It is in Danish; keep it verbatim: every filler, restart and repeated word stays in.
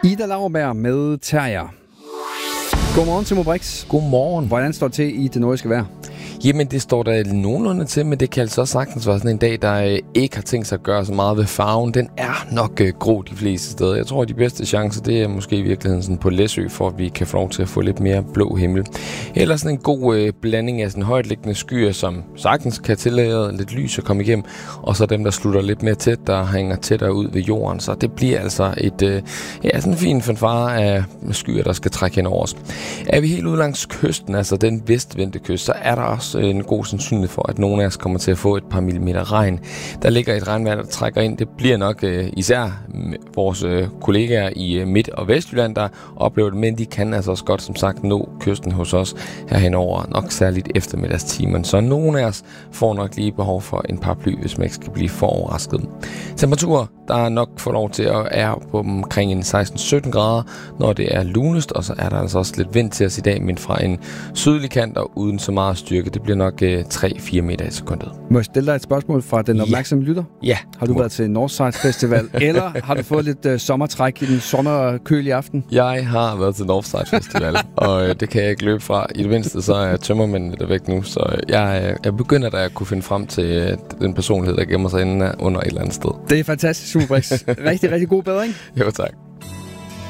Ida Lauerberg med Terrier. Godmorgen, Timo Brix. Godmorgen. Hvordan står det til i det nordiske vejr? Jamen, det står der nogenlunde til, men det kan altså sagtens være sådan en dag, der øh, ikke har tænkt sig at gøre så meget ved farven. Den er nok øh, grå de fleste steder. Jeg tror, at de bedste chancer, det er måske i virkeligheden sådan på Læsø, for at vi kan få lov til at få lidt mere blå himmel. Eller sådan en god øh, blanding af sådan højtliggende skyer, som sagtens kan tillade lidt lys at komme igennem, og så dem, der slutter lidt mere tæt, der hænger tættere ud ved jorden. Så det bliver altså et øh, ja, sådan en fin fanfare af skyer, der skal trække hen over os. Er vi helt ude langs kysten, altså den vestvendte kyst, så er der også en god sandsynlighed for, at nogle af os kommer til at få et par millimeter regn. Der ligger et regnvejr, der trækker ind. Det bliver nok øh, især vores øh, kollegaer i øh, Midt- og Vestjylland, der oplever det, men de kan altså også godt, som sagt, nå kysten hos os herhen over, nok særligt eftermiddagstimen. Så nogle af os får nok lige behov for en paraply, hvis man ikke skal blive for overrasket. Temperaturer, der nok får lov til at er på omkring en seksten sytten grader, når det er lunest, og så er der altså også lidt vind til os i dag, men fra en sydlig kant og uden så meget styrke. Det bliver nok øh, tre til fire meter i sekundet. Må jeg stille dig et spørgsmål fra den opmærksomme lytter? Ja. Har du været til Northside Festival, eller har du fået lidt øh, sommertræk i den sommerkølige aften? Jeg har været til Northside Festival, og øh, det kan jeg ikke løbe fra. I det mindste så er tømmermændene der væk nu, så øh, jeg, jeg begynder da at kunne finde frem til øh, den personlighed, der gemmer sig inde under et eller andet sted. Det er fantastisk, Super Brix. Rigtig, rigtig god bedring. Jo, tak.